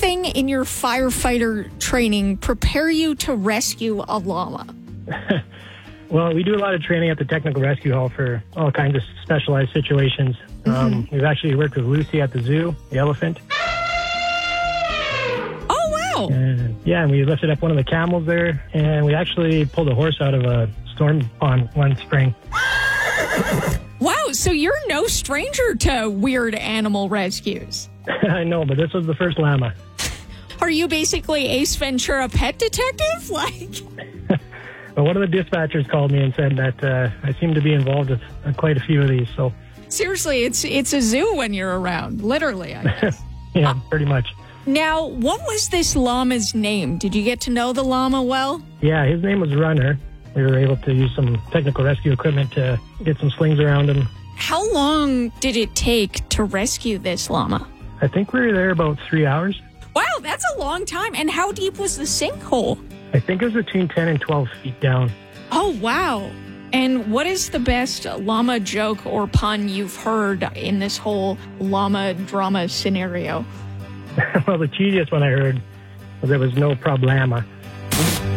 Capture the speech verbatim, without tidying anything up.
anything in your firefighter training prepare you to rescue a llama? Well, we do a lot of training at the Technical Rescue Hall for all kinds of specialized situations. Mm-hmm. Um, we've actually worked with Lucy at the zoo, the elephant. Oh, wow. And, yeah, and we lifted up one of the camels there, and we actually pulled a horse out of a storm pond one spring. Wow, so you're no stranger to weird animal rescues. I know, but this was the first llama. Are you basically Ace Ventura pet detective? Like, well, one of the dispatchers called me and said that uh, I seem to be involved with uh, quite a few of these. So seriously, it's it's a zoo when you're around, literally, I guess. yeah, uh, pretty much. Now, what was this llama's name? Did you get to know the llama well? Yeah, his name was Runner. We were able to use some technical rescue equipment to get some slings around him. How long did it take to rescue this llama? I think we were there about three hours. Wow, that's a long time. And how deep was the sinkhole? I think it was between ten and twelve feet down. Oh, wow. And what is the best llama joke or pun you've heard in this whole llama drama scenario? Well, the cheesiest one I heard was there was no problema.